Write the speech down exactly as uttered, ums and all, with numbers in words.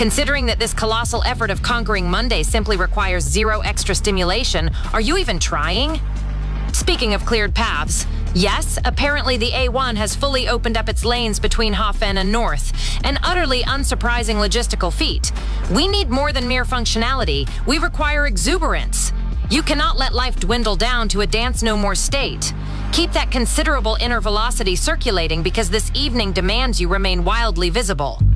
Considering that this colossal effort of conquering Monday simply requires zero extra stimulation, are you even trying? Speaking of cleared paths, yes, apparently the A one has fully opened up its lanes between Hafen and North, an utterly unsurprising logistical feat. We need more than mere functionality, we require exuberance. You cannot let life dwindle down to a dance-no-more state. Keep that considerable inner velocity circulating because this evening demands you remain wildly visible.